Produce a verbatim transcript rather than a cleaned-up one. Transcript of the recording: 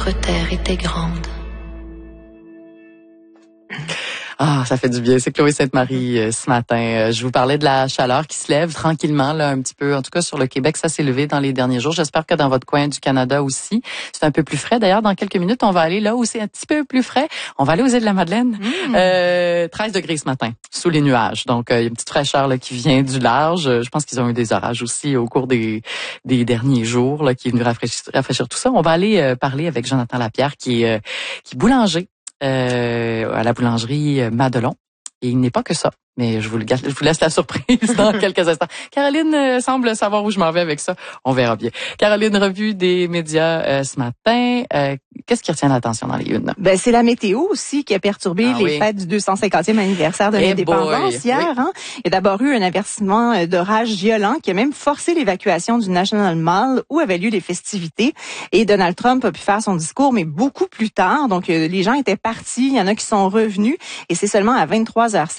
notre terre était grande. Ah, ça fait du bien. C'est Chloé Sainte-Marie euh, ce matin. Euh, je vous parlais de la chaleur qui se lève tranquillement, là, un petit peu. En tout cas, sur le Québec, ça s'est levé dans les derniers jours. J'espère que dans votre coin du Canada aussi, c'est un peu plus frais. D'ailleurs, dans quelques minutes, on va aller là où c'est un petit peu plus frais. On va aller aux îles de la Madeleine. Mmh. Euh, treize degrés ce matin, sous les nuages. Donc, euh, il y a une petite fraîcheur là qui vient du large. Je pense qu'ils ont eu des orages aussi au cours des, des derniers jours, là, qui est venu rafraîchir, rafraîchir tout ça. On va aller euh, parler avec Jonathan Lapierre, qui est, euh, qui est boulanger. Euh, à la boulangerie Madelon. Et il n'est pas que ça. Mais je vous, le, je vous laisse la surprise dans quelques instants. Caroline euh, semble savoir où je m'en vais avec ça. On verra bien. Caroline, revue des médias euh, ce matin. Euh, qu'est-ce qui retient l'attention dans les unes? Ben, c'est la météo aussi qui a perturbé ah, les oui. fêtes du deux cent cinquantième anniversaire de hey l'indépendance boy. hier. Oui. Hein? Il y a d'abord eu un avertissement d'orage violent qui a même forcé l'évacuation du National Mall où avaient lieu les festivités. Et Donald Trump a pu faire son discours, mais beaucoup plus tard. Donc, euh, les gens étaient partis. Il y en a qui sont revenus. Et c'est seulement à vingt-trois heures